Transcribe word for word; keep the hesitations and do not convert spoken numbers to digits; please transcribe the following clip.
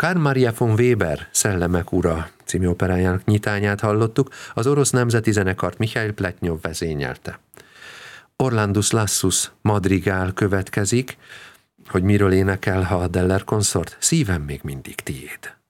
Karl Maria von Weber Szellemek ura című operájának nyitányát hallottuk, az orosz nemzeti zenekart Mihail Pletnyov vezényelte. Orlandus Lassus madrigál következik, hogy miről énekel a Deller konszort, Szívem még mindig tiéd.